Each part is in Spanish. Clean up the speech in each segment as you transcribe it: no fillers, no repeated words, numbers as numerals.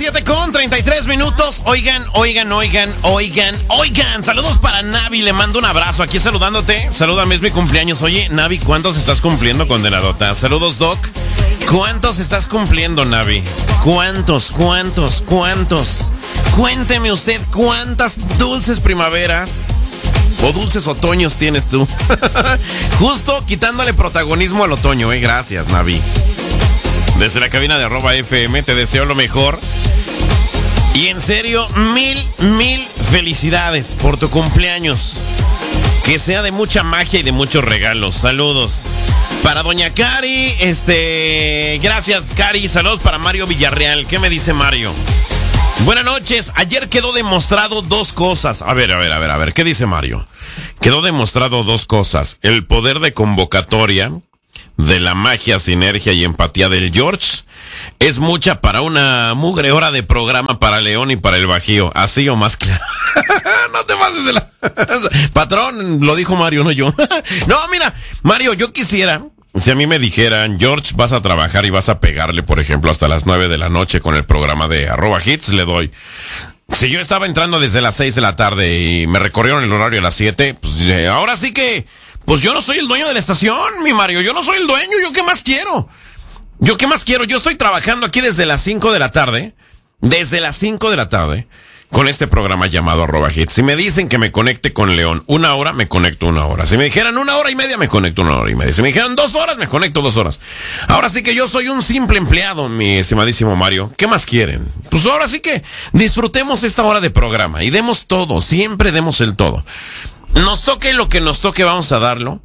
7:33. Oigan. Saludos para Navi, le mando un abrazo. Aquí saludándote. Salúdame, es mi cumpleaños. Oye, Navi, ¿cuántos estás cumpliendo, condenadota? Saludos, Doc. ¿Cuántos estás cumpliendo, Navi? ¿Cuántos? Cuénteme usted, ¿cuántas dulces primaveras o dulces otoños tienes tú? Justo quitándole protagonismo al otoño, Gracias, Navi. Desde la cabina de @FM te deseo lo mejor. Y en serio, mil felicidades por tu cumpleaños. Que sea de mucha magia y de muchos regalos. Saludos. Para doña Cari, gracias, Cari. Saludos para Mario Villarreal. ¿Qué me dice Mario? Buenas noches. Ayer quedó demostrado dos cosas. A ver. ¿Qué dice Mario? Quedó demostrado dos cosas. El poder de convocatoria de la magia, sinergia y empatía del George es mucha para una mugre hora de programa para León y para el Bajío. Así o más claro. No te pases de la... Patrón, lo dijo Mario, no yo. No, mira, Mario, yo quisiera, si a mí me dijeran, George, vas a trabajar y vas a pegarle, por ejemplo, hasta las 9 de la noche con el programa de @hits, le doy. Si yo estaba entrando desde las 6 de la tarde y me recorrieron el horario a las 7, pues ahora sí que... Pues yo no soy el dueño de la estación, mi Mario. Yo no soy el dueño. ¿Yo qué más quiero? Yo estoy trabajando aquí desde las 5 de la tarde. Desde las 5 de la tarde. Con este programa llamado @hits. Si me dicen que me conecte con León 1 hora, me conecto 1 hora. Si me dijeran 1 hora y media, me conecto 1 hora y media. Si me dijeran 2 horas, me conecto 2 horas. Ahora sí que yo soy un simple empleado, mi estimadísimo Mario. ¿Qué más quieren? Pues ahora sí que disfrutemos esta hora de programa y demos todo. Siempre demos el todo. Nos toque lo que nos toque, vamos a darlo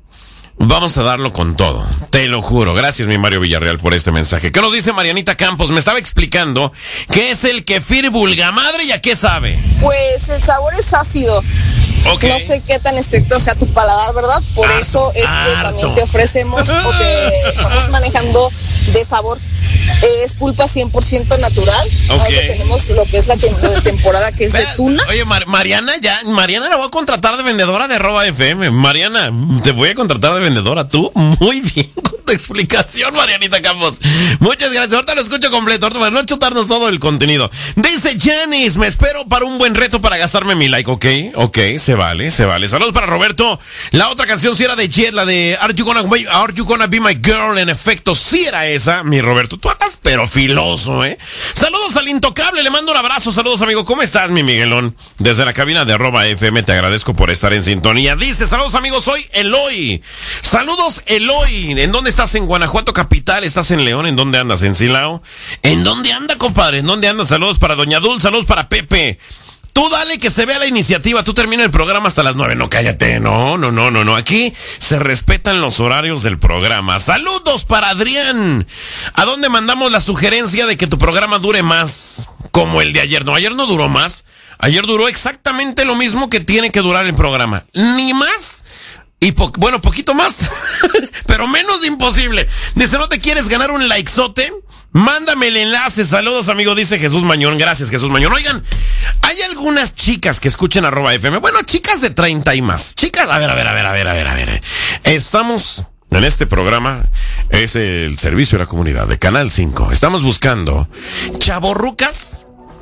con todo, te lo juro. Gracias, mi Mario Villarreal, por este mensaje. ¿Qué nos dice Marianita Campos? Me estaba explicando qué es el kefir vulgamadre y a qué sabe. Pues el sabor es ácido. Okay. No sé qué tan estricto sea tu paladar, ¿verdad? Por eso es que también te ofrecemos o te estamos manejando de sabor. Es pulpa 100% natural. Okay. Tenemos lo que es la temporada que es de tuna. Oye, Mariana la voy a contratar de vendedora de @FM. Mariana, te voy a contratar de vendedora. Tú, muy bien con tu explicación, Marianita Campos. Muchas gracias. Ahorita lo escucho completo, para no chutarnos todo el contenido. Dice Janice, me espero para un buen reto para gastarme mi like, ¿ok? Se vale. Saludos para Roberto. La otra canción sí era de Jet, la de Are You Gonna Be My Girl. En efecto, sí era esa, mi Roberto. Tú andas pero filoso, Saludos al Intocable, le mando un abrazo. Saludos, amigo. ¿Cómo estás, mi Miguelón? Desde la cabina de @FM te agradezco por estar en sintonía. Dice, saludos, amigos, soy Eloy. Saludos, Eloy. ¿En dónde estás? ¿En Guanajuato capital? ¿Estás en León? ¿En dónde andas? ¿En Silao? ¿En dónde anda, compadre? ¿En dónde andas? Saludos para Doña Dul, saludos para Pepe. Tú dale que se vea la iniciativa, tú termina el programa hasta las 9. No, cállate, no. Aquí se respetan los horarios del programa. Saludos para Adrián. ¿A dónde mandamos la sugerencia de que tu programa dure más? Como el de ayer. No, ayer no duró más. Ayer duró exactamente lo mismo que tiene que durar el programa. Ni más. Y poquito más. Pero menos imposible. Dice, ¿no te quieres ganar un likezote? Mándame el enlace. Saludos, amigo, dice Jesús Mañón. Gracias, Jesús Mañón. Oigan, hay algunas chicas que escuchen @FM. Bueno, chicas de 30 y más. Chicas, a ver. Estamos en este programa, es el servicio de la comunidad de Canal 5. Estamos buscando chavorrucas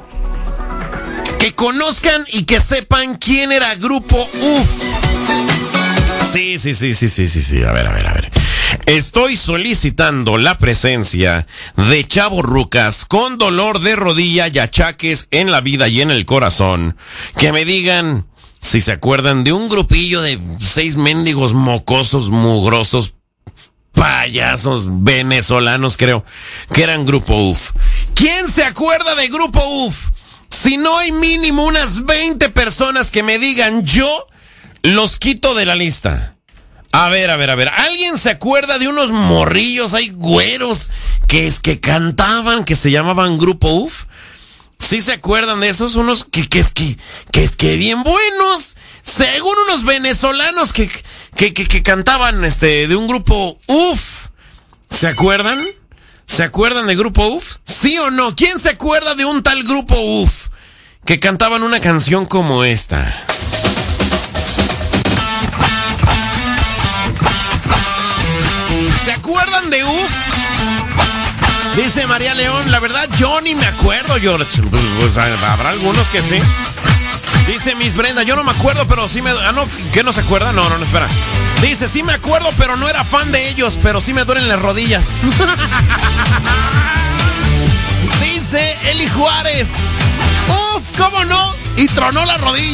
que conozcan y que sepan quién era Grupo UF. Sí. A ver. Estoy solicitando la presencia de chavorrucas con dolor de rodilla y achaques en la vida y en el corazón. Que me digan si se acuerdan de un grupillo de 6 mendigos mocosos, mugrosos, payasos venezolanos, creo, que eran Grupo UF. ¿Quién se acuerda de Grupo UF? Si no hay mínimo unas 20 personas que me digan, yo los quito de la lista. A ver. ¿Alguien se acuerda de unos morrillos ahí güeros que cantaban, que se llamaban Grupo UF? ¿Sí se acuerdan de esos? Unos que bien buenos. Según unos venezolanos que cantaban de un Grupo UF. ¿Se acuerdan? ¿Se acuerdan de Grupo UF? ¿Sí o no? ¿Quién se acuerda de un tal Grupo UF que cantaban una canción como esta? ¿Se acuerdan de UF? Dice María León, la verdad yo ni me acuerdo, George. Pues habrá algunos que sí. Dice Miss Brenda, yo no me acuerdo, pero sí me... Ah, no, ¿qué no se acuerda? No, espera. Dice, sí me acuerdo, pero no era fan de ellos, pero sí me duelen las rodillas. Dice Eli Juárez, ¡uf, cómo no! Y tronó la rodilla.